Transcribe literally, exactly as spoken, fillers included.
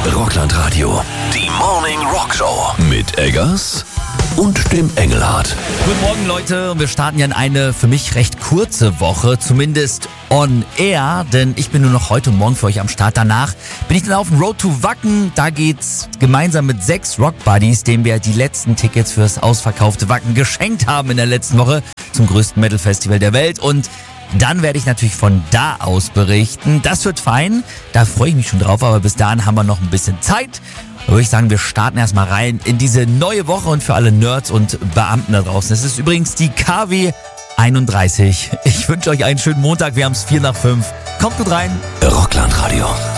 Rockland Radio. Die Morning Rock Show. Mit Eggers und dem Engelhardt. Guten Morgen, Leute. Wir starten ja in eine für mich recht kurze Woche, zumindest on air, denn ich bin nur noch heute und morgen für euch am Start. Danach bin ich dann auf dem Road to Wacken. Da geht's gemeinsam mit sechs Rock Buddies, denen wir die letzten Tickets fürs ausverkaufte Wacken geschenkt haben in der letzten Woche zum größten Metal-Festival der Welt. Und dann werde ich natürlich von da aus berichten. Das wird fein, da freue ich mich schon drauf, aber bis dahin haben wir noch ein bisschen Zeit. Da würde ich sagen, wir starten erstmal rein in diese neue Woche und für alle Nerds und Beamten da draußen. Es ist übrigens die K W einunddreißig. Ich wünsche euch einen schönen Montag, wir haben es vier nach fünf. Kommt gut rein. Rockland Radio.